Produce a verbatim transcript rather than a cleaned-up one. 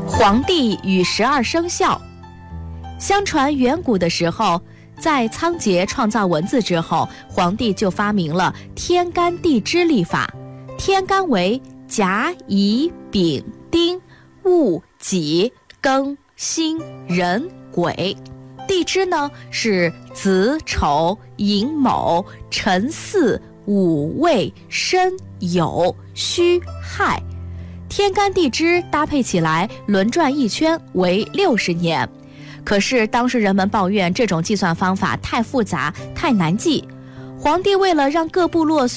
黄帝与十二生肖。相传远古的时候，在仓颉创造文字之后，黄帝就发明了天干地支历法。天干为甲乙丙丁戊己庚辛壬癸，地支呢是子丑寅卯辰巳午未申酉戌亥。天干地支搭配起来轮转一圈为六十年。可是当时人们抱怨这种计算方法太复杂太难记，黄帝为了让各部落